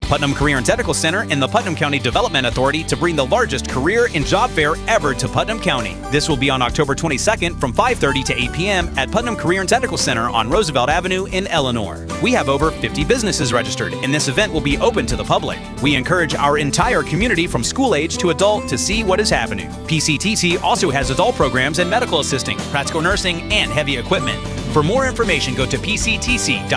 Putnam Career and Technical Center, and the Putnam County Development Authority to bring the largest career and job fair ever to Putnam County. This will be on October 22nd from 5:30 to 8 p.m. at Putnam Career and Technical Center on Roosevelt Avenue in Eleanor. We have over 50 businesses registered, and this event will be open to the public. We encourage our entire community from school age to adult to see what is happening. PCTC also has adult programs and medical assisting, practical nursing, and heavy equipment. For more information, go to pctc.org.